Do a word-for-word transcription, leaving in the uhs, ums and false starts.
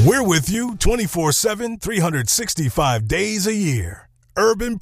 We're with you twenty-four seven, three hundred sixty-five days a year. Urban